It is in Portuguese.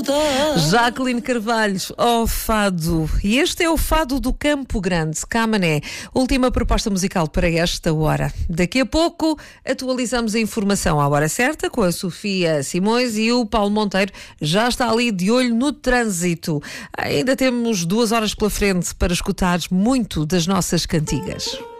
Jacqueline Carvalho, Fado. E este é o Fado do Campo Grande, Camané. Última proposta musical para esta hora. Daqui a pouco atualizamos a informação à hora certa com a Sofia Simões e o Paulo Monteiro já está ali de olho no trânsito. Ainda temos 2 horas pela frente para escutar muito das nossas cantigas.